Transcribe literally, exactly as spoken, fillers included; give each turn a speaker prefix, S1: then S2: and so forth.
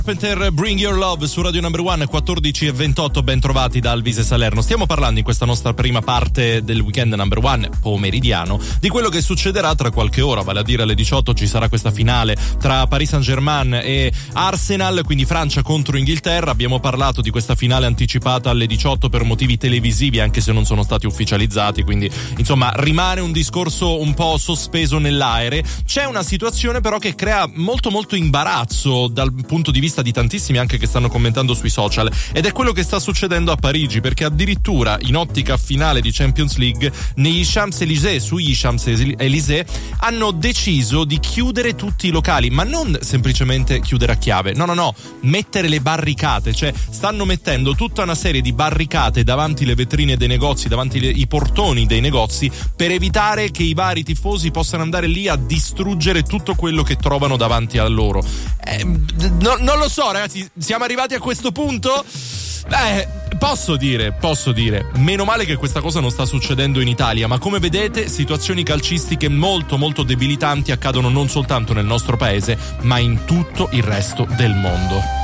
S1: Per Bring Your Love su Radio Number One, quattordici e ventotto, ben trovati da Alvise Salerno. Stiamo parlando in questa nostra prima parte del weekend Number One pomeridiano di quello che succederà tra qualche ora, vale a dire alle diciotto ci sarà questa finale tra Paris Saint-Germain e Arsenal, quindi Francia contro Inghilterra. Abbiamo parlato di questa finale anticipata alle diciotto per motivi televisivi, anche se non sono stati ufficializzati, quindi insomma rimane un discorso un po' sospeso nell'aere. C'è una situazione però che crea molto molto imbarazzo dal punto di vista di tantissimi anche che stanno commentando sui social, ed è quello che sta succedendo a Parigi, perché addirittura in ottica finale di Champions League negli Champs-Élysées, sugli Champs-Élysées hanno deciso di chiudere tutti i locali, ma non semplicemente chiudere a chiave, no no no, mettere le barricate, cioè stanno mettendo tutta una serie di barricate davanti le vetrine dei negozi, davanti le, i portoni dei negozi, per evitare che i vari tifosi possano andare lì a distruggere tutto quello che trovano davanti a loro. Eh, no, non lo so ragazzi, siamo arrivati a questo punto? Eh, posso dire, posso dire, meno male che questa cosa non sta succedendo in Italia, ma come vedete situazioni calcistiche molto molto debilitanti accadono non soltanto nel nostro paese, ma in tutto il resto del mondo.